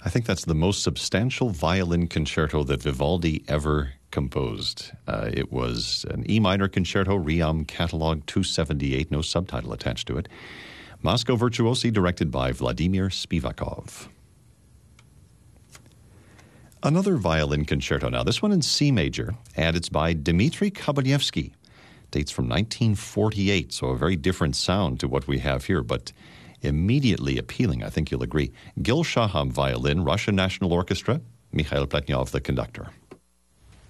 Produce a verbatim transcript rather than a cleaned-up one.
I think that's the most substantial violin concerto that Vivaldi ever composed. Uh, it was an E minor concerto, Ream Catalog two seventy-eight, no subtitle attached to it. Moscow Virtuosi, directed by Vladimir Spivakov. Another violin concerto now, this one in C major, and it's by Dmitri Kobalevsky. Dates from nineteen forty-eight, so a very different sound to what we have here, but immediately appealing, I think you'll agree. Gil Shaham violin, Russian National Orchestra, Mikhail Pletnyov the conductor.